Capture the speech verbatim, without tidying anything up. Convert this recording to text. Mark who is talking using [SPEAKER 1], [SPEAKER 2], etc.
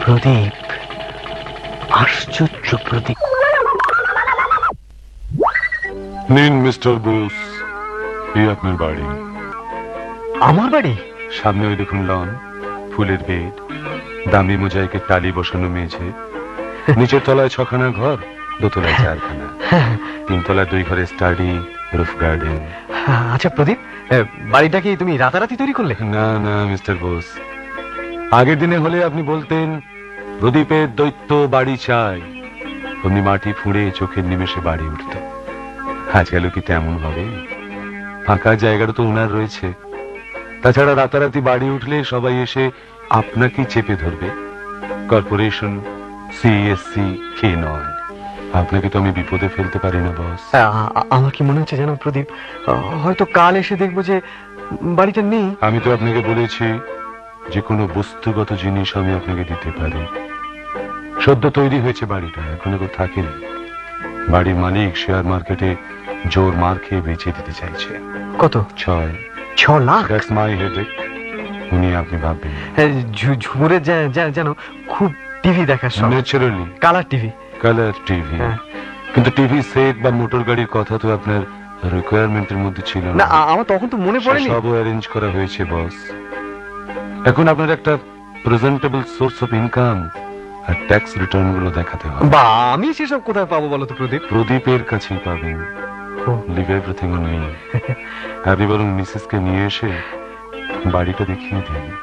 [SPEAKER 1] প্রদীপ, আশ্চর্য প্রদীপ।
[SPEAKER 2] নিন মিস্টার বোস, এই আপনার বাড়ি।
[SPEAKER 1] আমার বাড়ি?
[SPEAKER 2] সামনে ওই দেখুন লন, ফুলের বেড, দামি মোজাইকের টালি বসানো মেঝে, নিচের তলায় ছখানা ঘর, দোতলায় চারখানা, তিনতলায় দুই ঘরে স্টাডি, রুফ গার্ডেন।
[SPEAKER 1] আচ্ছা প্রদীপ, বাড়িটা কি তুমি রাতারাতি তৈরি করলে?
[SPEAKER 2] না না মিস্টার বোস, আগের দিনে হলে আপনি বলতেন প্রদীপের দৈত্য বাড়ি চাই, অমনি মাটি ফুঁড়ে চোখের নিমেষে বাড়ি উঠত। আজকাল কি তেমন হবে? ফাঁকা জায়গাটা তো ওনার রয়েছে। তাছাড়া রাতারাতি বাড়ি উঠলে সবাই এসে আপনাকে চেপে ধরবে। কর্পোরেশন, সিএসসি কে নয়, আপনাকে তো আমি বিপদে ফেলতে পারি না বস।
[SPEAKER 1] আমার কি মনে হচ্ছে জানো প্রদীপ, হয়তো কাল এসে দেখবো যে বাড়িটা নেই।
[SPEAKER 2] আমি তো আপনাকে বলেছি যে কোনো বস্তুগত জিনিস আমি আপনাকে দিতে পারি। সদ্য তৈরি হয়েছে বাড়িটা, এখন কেউ থাকেনি। বাড়ির মালিক শেয়ার মার্কেটে জোর মার খেয়ে বেঁচে দিতে চাইছে।
[SPEAKER 1] কত?
[SPEAKER 2] ছয়
[SPEAKER 1] ছ লাখ?
[SPEAKER 2] That's my headache. উনি আপনি ভাববেন
[SPEAKER 1] ঝুমুরের যেন খুব টিভি দেখার শখ।
[SPEAKER 2] Naturally
[SPEAKER 1] colour TV.
[SPEAKER 2] Colour TV. কিন্তু টিভি সেট বা মোটর গাড়ির কথা তো আপনার রিকোয়ারমেন্টের মধ্যে ছিল
[SPEAKER 1] না।
[SPEAKER 2] না।
[SPEAKER 1] আমার তখন তো মনে পড়েনি।
[SPEAKER 2] সব অ্যারেঞ্জ করা হয়েছে বস। এখন আপনার একটা presentable source of income R tax return গুলো দেখাতে হবে।
[SPEAKER 1] বা আমি সেসব কোথায় পাবো বলো তো প্রদীপ?
[SPEAKER 2] প্রদীপের কাছেই পাবেন। Leave everything on me. আপনি বরং মিসেসকে নিয়ে এসে বাড়িটা দেখিয়ে দিন।